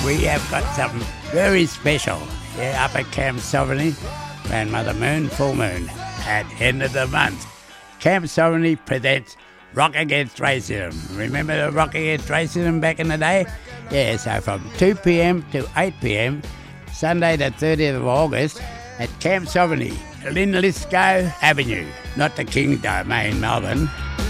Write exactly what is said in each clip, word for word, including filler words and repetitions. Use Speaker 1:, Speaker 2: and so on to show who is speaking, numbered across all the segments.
Speaker 1: we have got something very special. Yeah, up at Camp Sovereignty, Grandmother Moon, full moon, at end of the month. Camp Sovereignty presents Rock Against Racism. Remember the Rock Against Racism back in the day? Yeah, so from two p.m. to eight p.m, Sunday the thirtieth of August, at Camp Sovereignty, Linlithgow Avenue, not the King's Domain, Melbourne.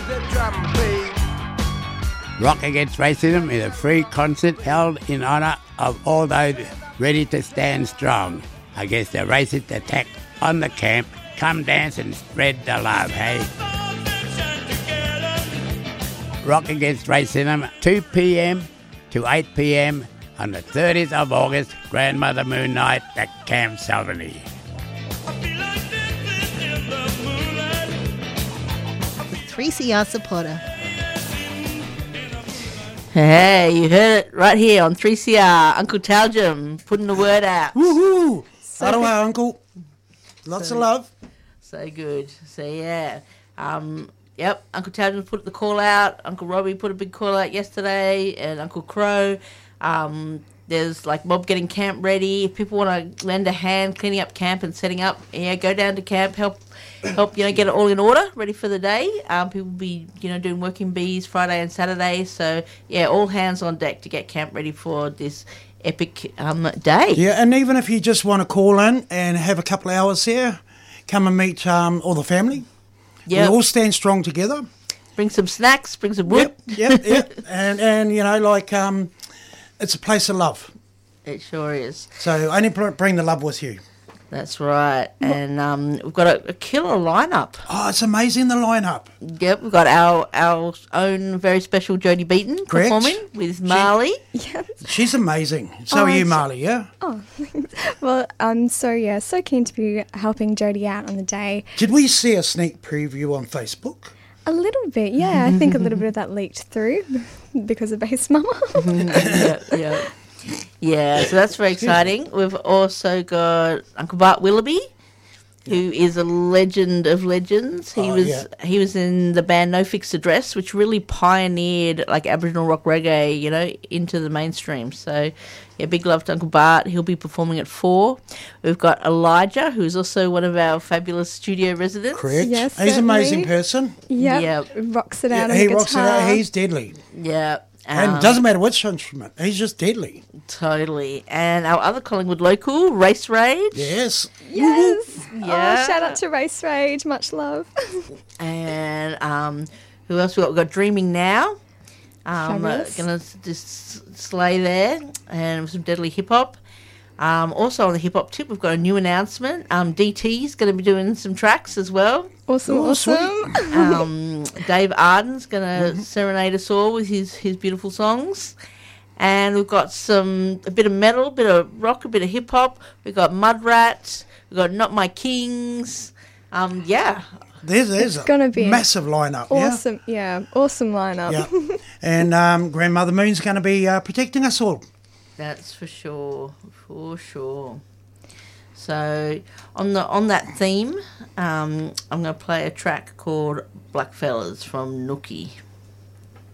Speaker 1: Rock Against Racism is a free concert held in honour of all those ready to stand strong against the racist attack on the camp. Come dance and spread the love, hey? Rock Against Racism, two p.m. to eight p.m. on the thirtieth of August, Grandmother Moon Night at Camp Sovereignty.
Speaker 2: three C R supporter.
Speaker 3: Hey, you heard it right here on three C R. Uncle Taljum putting the word out.
Speaker 4: Woohoo! Aroha, Uncle. Lots
Speaker 3: So-
Speaker 4: of love.
Speaker 3: So good. So yeah. Um, yep, Uncle Taljum put the call out. Uncle Robbie put a big call out yesterday, and Uncle Crow. Um, there's like mob getting camp ready. If people want to lend a hand cleaning up camp and setting up, yeah, go down to camp, help help you know get it all in order, ready for the day. Um, people will be you know doing working bees Friday and Saturday. So yeah, all hands on deck to get camp ready for this epic um, day.
Speaker 4: Yeah, and even if you just want to call in and have a couple of hours here, come and meet um, all the family.
Speaker 3: Yeah,
Speaker 4: We all stand strong together.
Speaker 3: bring some snacks, bring some wood.
Speaker 4: Yep, yep, yep. And, and, you know, like, um, it's a place of love.
Speaker 3: It sure is.
Speaker 4: So only br- bring the love with you.
Speaker 3: That's right. And um, we've got a, a killer lineup.
Speaker 4: Oh, it's amazing, the lineup.
Speaker 3: Yep, we've got our our own very special Jodie Beaton
Speaker 4: Correct.
Speaker 3: performing with Marley.
Speaker 5: Yes.
Speaker 4: She's amazing. So
Speaker 5: Oh,
Speaker 4: are you,
Speaker 5: it's-
Speaker 4: Marley, yeah?
Speaker 5: Oh, well, I'm so, yeah, so keen to be helping Jodie out on the day.
Speaker 4: Did we see a sneak preview on Facebook?
Speaker 5: A little bit, yeah. I think a little bit of that leaked through because of Base Mama.
Speaker 3: yeah, yeah. Yeah, so that's very exciting. We've also got Uncle Bart Willoughby, who is a legend of legends. He
Speaker 4: Oh,
Speaker 3: was
Speaker 4: yeah.
Speaker 3: he was in the band No Fixed Address, which really pioneered like Aboriginal rock reggae, you know, into the mainstream. So, yeah, big love to Uncle Bart. He'll be performing at four. We've got Elijah, who's also one of our fabulous studio residents.
Speaker 4: Correct.
Speaker 5: Yes,
Speaker 4: He's an amazing
Speaker 5: certainly.
Speaker 4: person.
Speaker 5: Yep.
Speaker 3: Yep.
Speaker 5: Rocks it out
Speaker 4: Yeah,
Speaker 5: on
Speaker 4: he
Speaker 5: the
Speaker 4: rocks it
Speaker 5: guitar.
Speaker 4: out. He's deadly.
Speaker 3: Yeah.
Speaker 4: And
Speaker 3: um,
Speaker 4: it doesn't matter which instrument. He's just deadly.
Speaker 3: Totally. And our other Collingwood local, Race Rage.
Speaker 4: Yes.
Speaker 5: Yes.
Speaker 3: Yeah.
Speaker 5: Oh, shout out to Race Rage. Much love.
Speaker 3: And um, who else we got? We've got Dreaming Now. Um, uh,
Speaker 5: Fabulous.
Speaker 3: gonna s- just slay there, and some deadly hip hop. Um, also on the hip hop tip, we've got a new announcement. Um, D T's going to be doing some tracks as well.
Speaker 5: Awesome,
Speaker 4: Oh, sweet.
Speaker 5: awesome.
Speaker 3: Um, Dave Arden's going to serenade us all with his, his beautiful songs. And we've got some a bit of metal, a bit of rock, a bit of hip hop. We've got Mudrat. We've got Not My Kings. Um, yeah,
Speaker 4: There's, there's
Speaker 5: It's
Speaker 4: a
Speaker 5: gonna be
Speaker 4: massive lineup.
Speaker 5: Awesome, yeah, awesome lineup.
Speaker 4: Yeah. yeah. And um, Grandmother Moon's going to be uh, protecting us all.
Speaker 3: that's for sure, for sure. So on the on that theme, um, I'm going to play a track called Blackfellas from Nookie.